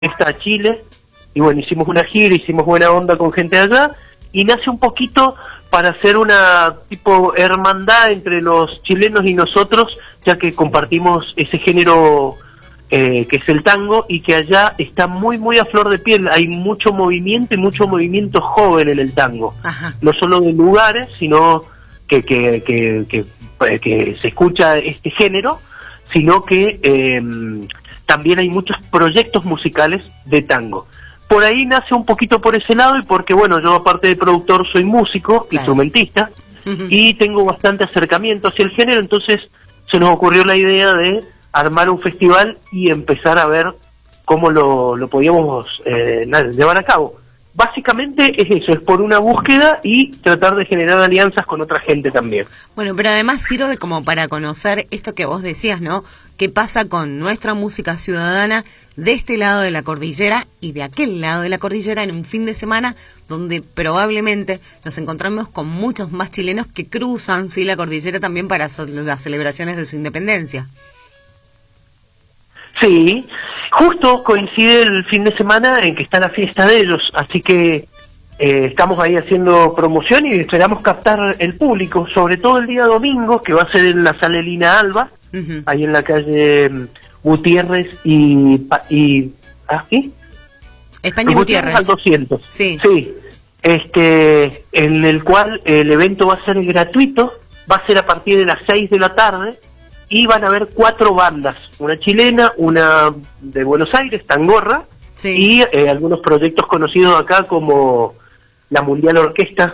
a Chile, y bueno, hicimos una gira, hicimos buena onda con gente de allá, y nace un poquito para hacer una tipo hermandad entre los chilenos y nosotros, ya que compartimos ese género que es el tango, y que allá está muy muy a flor de piel. Hay mucho movimiento y mucho movimiento joven en el tango. Ajá. No solo de lugares, sino que se escucha este género, sino que también hay muchos proyectos musicales de tango. Por ahí nace un poquito por ese lado, y porque bueno, yo aparte de productor soy músico, claro, instrumentista, y tengo bastante acercamiento hacia el género. Entonces se nos ocurrió la idea de armar un festival y empezar a ver cómo lo podíamos llevar a cabo. Básicamente es eso, es por una búsqueda y tratar de generar alianzas con otra gente también. Bueno, pero además sirve como para conocer esto que vos decías, ¿no? ¿Qué pasa con nuestra música ciudadana de este lado de la cordillera y de aquel lado de la cordillera en un fin de semana donde probablemente nos encontramos con muchos más chilenos que cruzan, sí, la cordillera también para las celebraciones de su independencia? Sí, justo coincide el fin de semana en que está la fiesta de ellos, así que estamos ahí haciendo promoción y esperamos captar el público, sobre todo el día domingo, que va a ser en la Sala Elina Alba, ahí en la calle Gutiérrez España y Gutiérrez. Al 200. Sí. Sí, en el cual el evento va a ser gratuito, va a ser a partir de las 6 de la tarde, y van a haber 4 bandas, una chilena, una de Buenos Aires, Tangorra, sí, y algunos proyectos conocidos acá como la Mundial Orquesta,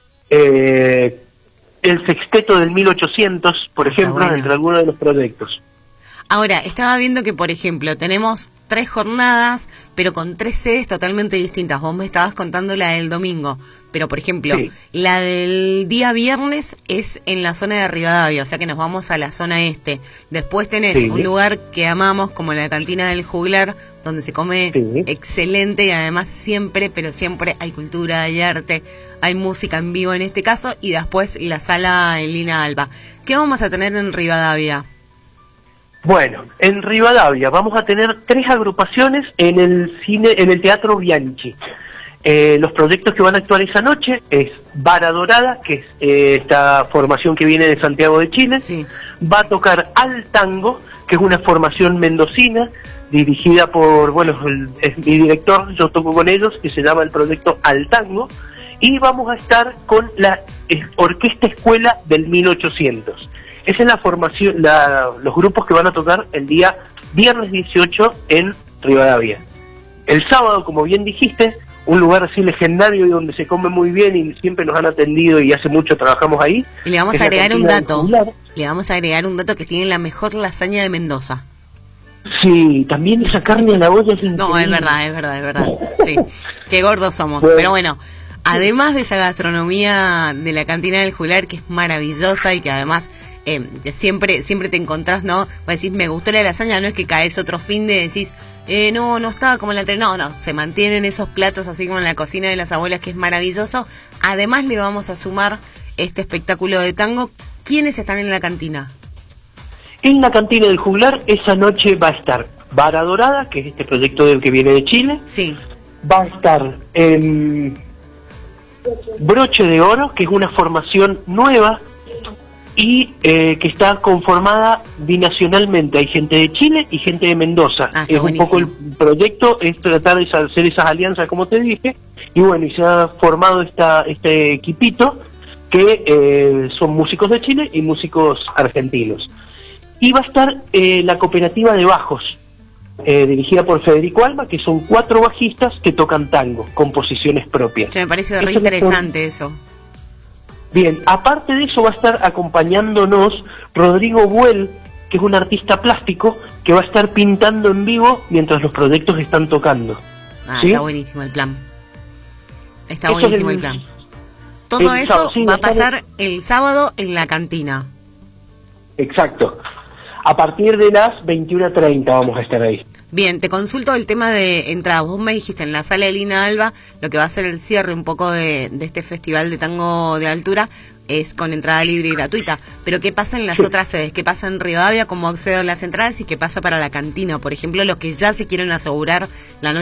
el Sexteto del 1800, por ejemplo, bueno, entre algunos de los proyectos. Ahora, estaba viendo que, por ejemplo, tenemos 3 jornadas, pero con 3 sedes totalmente distintas. Vos me estabas contando la del domingo, pero, por ejemplo, sí, la del día viernes es en la zona de Rivadavia, o sea que nos vamos a la zona este. Después tenés sí, un lugar que amamos, como la Cantina del Juglar, donde se come sí, excelente, y además siempre, pero siempre hay cultura, hay arte, hay música en vivo en este caso, y después la Sala Elina Alba. ¿Qué vamos a tener en Rivadavia? Bueno, en Rivadavia vamos a tener 3 agrupaciones en el Teatro Bianchi. Los proyectos que van a actuar esa noche es Vara Dorada, que es esta formación que viene de Santiago de Chile. Sí. Va a tocar Al Tango, que es una formación mendocina, dirigida por, es mi director, yo toco con ellos, que se llama el proyecto Al Tango. Y vamos a estar con la Orquesta Escuela del 1800. Esa es la formación, los grupos que van a tocar el día viernes 18 en Rivadavia. El sábado, como bien dijiste, un lugar así legendario y donde se come muy bien y siempre nos han atendido y hace mucho trabajamos ahí. Y le vamos a agregar un dato. Le vamos a agregar un dato, que tiene la mejor lasaña de Mendoza. Sí, también esa carne en la olla es increíble. No, es verdad. Sí, qué gordos somos. Bueno. Pero bueno, además de esa gastronomía de la Cantina del Juglar, que es maravillosa y que además siempre te encontrás, ¿no? Vos decís, me gustó la lasaña, no es que caes otro fin de decís, no estaba como la anterior. No, se mantienen esos platos así como en la cocina de las abuelas, que es maravilloso. Además le vamos a sumar este espectáculo de tango. ¿Quiénes están en la cantina? En la Cantina del Juglar esa noche va a estar Vara Dorada, que es este proyecto que viene de Chile. Sí. Va a estar Broche de Oro, que es una formación nueva y que está conformada binacionalmente. Hay gente de Chile y gente de Mendoza. Es buenísimo. un poco el proyecto, es tratar de hacer esas alianzas, como te dije, y bueno, y se ha formado este equipito que son músicos de Chile y músicos argentinos. Y va a estar la cooperativa de bajos, dirigida por Federico Alba, que son 4 bajistas que tocan tango, composiciones propias. Me parece re interesante eso. Bien, aparte de eso va a estar acompañándonos Rodrigo Buell, que es un artista plástico que va a estar pintando en vivo mientras los proyectos están tocando. ¿Sí? Está buenísimo el plan. Está buenísimo el plan. Todo eso sábado, sí, va a pasar el sábado en la cantina. Exacto. A partir de las 21:30 vamos a estar ahí. Bien, te consulto el tema de entradas. Vos me dijiste en la Sala Elina Alba, lo que va a ser el cierre un poco de este festival de tango de altura. es con entrada libre y gratuita. Pero ¿qué pasa en las otras sedes? ¿Qué pasa en Rivadavia? ¿Cómo accedo a las entradas? ¿Y qué pasa para la cantina? Por ejemplo, los que ya se quieren asegurar la noche